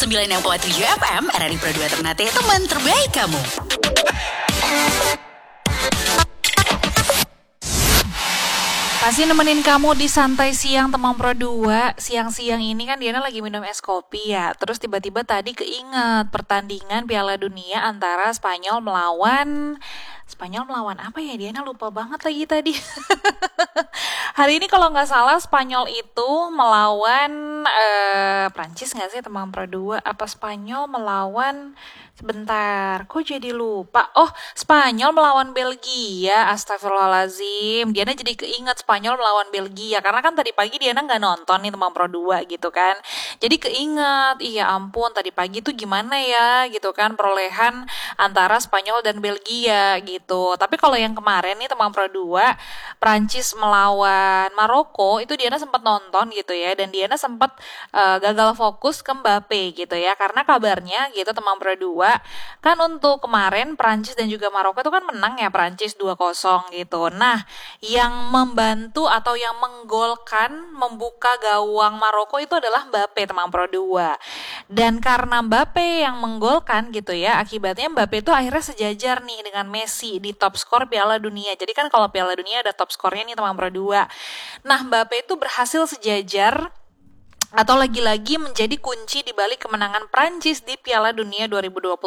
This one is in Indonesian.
96,7 FM RRI Pro 2 Ternate, teman terbaik kamu. Pasti nemenin kamu di santai siang teman Pro 2. Siang-siang ini kan Diana lagi minum es kopi ya. Terus tiba-tiba tadi keinget pertandingan Piala Dunia antara Spanyol melawan apa ya, Diana lupa banget lagi tadi. Hari ini kalau nggak salah Spanyol itu melawan Prancis nggak sih teman Pro 2? Apa Spanyol melawan, sebentar, kok jadi lupa. Oh, Spanyol melawan Belgia. Astagfirullahalazim. Diana jadi keinget Spanyol melawan Belgia. Karena kan tadi pagi Diana nggak nonton nih teman Pro 2 gitu kan. Jadi keinget, iya ampun tadi pagi tuh gimana ya gitu kan perolehan antara Spanyol dan Belgia gitu. Tapi kalau yang kemarin nih teman Pro 2, Prancis melawan Maroko, itu Diana sempat nonton gitu ya. Dan Diana sempat gagal fokus ke Mbappe gitu ya. Karena kabarnya gitu teman Pro 2, kan untuk kemarin Prancis dan juga Maroko itu kan menang ya, Prancis 2-0 gitu. Nah, yang membantu atau yang menggolkan, membuka gawang Maroko itu adalah Mbappe teman Pro 2. Dan karena Mbappe yang menggolkan gitu ya, akibatnya Mbappe itu akhirnya sejajar nih dengan Messi di top skor Piala Dunia. Jadi kan kalau Piala Dunia ada top skornya nih teman Pro 2. Nah, Mbappe itu berhasil sejajar atau lagi-lagi menjadi kunci di balik kemenangan Prancis di Piala Dunia 2020